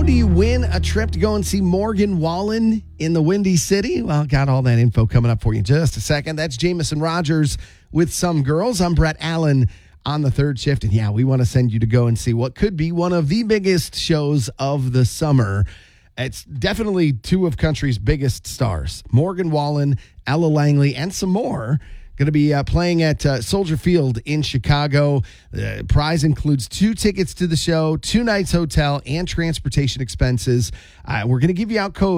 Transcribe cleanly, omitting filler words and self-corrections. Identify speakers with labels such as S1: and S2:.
S1: Do you win a trip to go and see Morgan Wallen in the Windy City? Well, got all that info coming up for you in just a second. That's Jamison Rogers with Some Girls. I'm Brett Allen on the third shift. And yeah, we want to send you to go and see what could be one of the biggest shows of the summer. It's definitely two of country's biggest stars, Morgan Wallen, Ella Langley, and some more. Going to be playing at Soldier Field in Chicago. The prize includes 2 tickets to the show, 2 nights hotel, and transportation expenses. We're going to give you out codes